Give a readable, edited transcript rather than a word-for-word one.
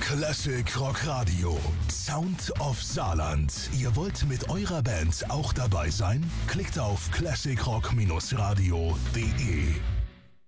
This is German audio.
Classic Rock Radio. Sound of Saarland. Ihr wollt mit eurer Band auch dabei sein? Klickt auf classicrock-radio.de.